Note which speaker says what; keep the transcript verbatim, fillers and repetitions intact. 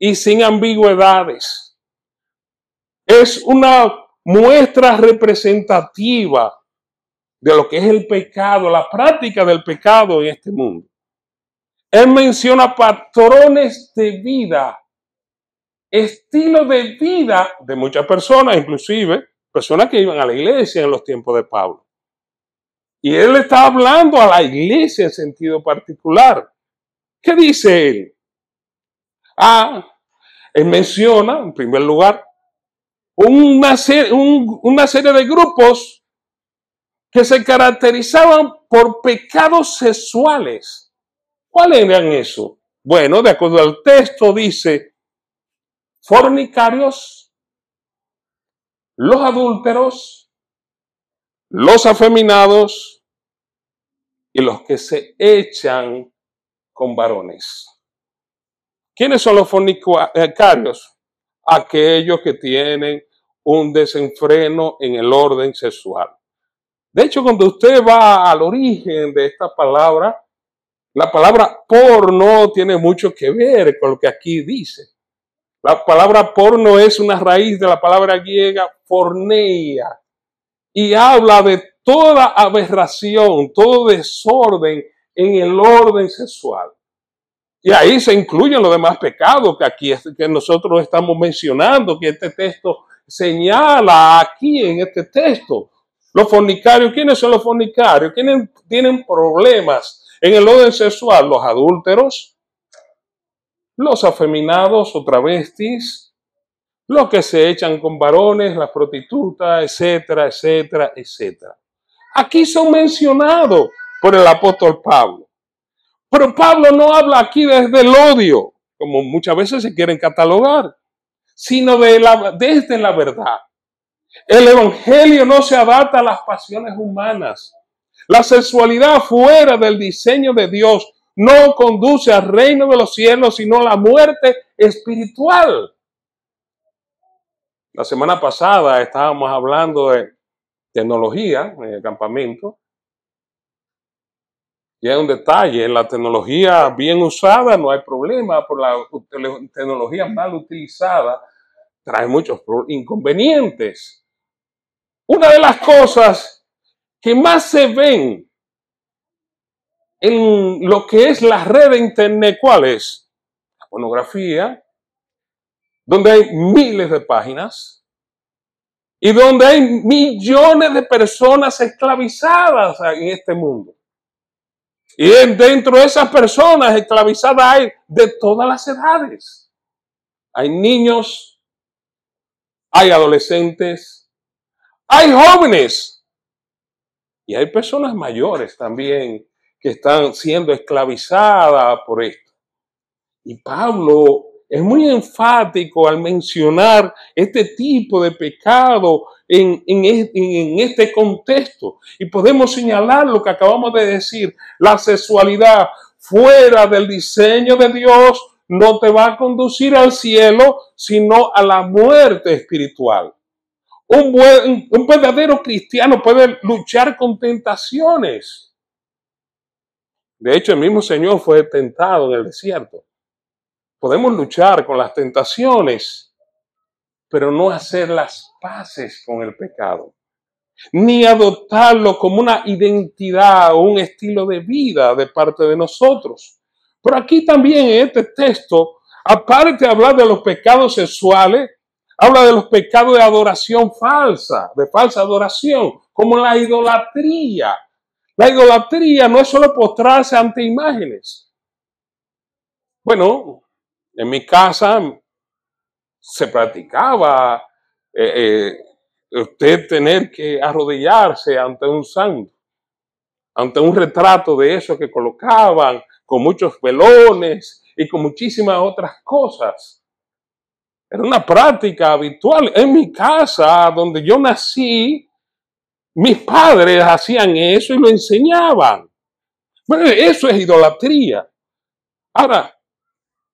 Speaker 1: y sin ambigüedades. Es una muestra representativa de lo que es el pecado, la práctica del pecado en este mundo. Él menciona patrones de vida, estilo de vida de muchas personas, inclusive personas que iban a la iglesia en los tiempos de Pablo. Y él está hablando a la iglesia en sentido particular. ¿Qué dice él? Ah, él menciona, en primer lugar, una serie, un, una serie de grupos que se caracterizaban por pecados sexuales. ¿Cuáles eran esos? Bueno, de acuerdo al texto dice, fornicarios, los adúlteros, los afeminados y los que se echan con varones. ¿Quiénes son los fornicarios? Aquellos que tienen un desenfreno en el orden sexual. De hecho, cuando usted va al origen de esta palabra, la palabra porno tiene mucho que ver con lo que aquí dice. La palabra porno es una raíz de la palabra griega porneia y habla de toda aberración, todo desorden en el orden sexual. Y ahí se incluyen los demás pecados que aquí es, que nosotros estamos mencionando, que este texto señala aquí en este texto. Los fornicarios, ¿quiénes son los fornicarios? ¿Quiénes tienen problemas en el orden sexual? Los adúlteros, los afeminados o travestis, los que se echan con varones, las prostitutas, etcétera, etcétera, etcétera. Aquí son mencionados por el apóstol Pablo. Pero Pablo no habla aquí desde el odio, como muchas veces se quieren catalogar, sino de la, desde la verdad. El evangelio no se adapta a las pasiones humanas. La sexualidad fuera del diseño de Dios no conduce al reino de los cielos, sino a la muerte espiritual. La semana pasada estábamos hablando de tecnología en el campamento. Y hay un detalle, la tecnología bien usada no hay problema, por la tecnología mal utilizada trae muchos inconvenientes. Una de las cosas que más se ven en lo que es la red de internet, ¿cuál es? La pornografía, donde hay miles de páginas y donde hay millones de personas esclavizadas en este mundo. Y dentro de esas personas esclavizadas hay de todas las edades. Hay niños, hay adolescentes, hay jóvenes y hay personas mayores también que están siendo esclavizadas por esto. Y Pablo es muy enfático al mencionar este tipo de pecado en, en, en este contexto. Y podemos señalar lo que acabamos de decir. La sexualidad fuera del diseño de Dios no te va a conducir al cielo, sino a la muerte espiritual. Un, buen, un verdadero cristiano puede luchar con tentaciones. De hecho, el mismo Señor fue tentado en el desierto. Podemos luchar con las tentaciones, pero no hacer las paces con el pecado, ni adoptarlo como una identidad o un estilo de vida de parte de nosotros. Pero aquí también en este texto, aparte de hablar de los pecados sexuales, habla de los pecados de adoración falsa, de falsa adoración, como la idolatría. La idolatría no es solo postrarse ante imágenes. Bueno, en mi casa se practicaba eh, eh, usted tener que arrodillarse ante un santo, ante un retrato de eso que colocaban con muchos velones y con muchísimas otras cosas. Era una práctica habitual. En mi casa, donde yo nací, mis padres hacían eso y lo enseñaban. Bueno, eso es idolatría. Ahora,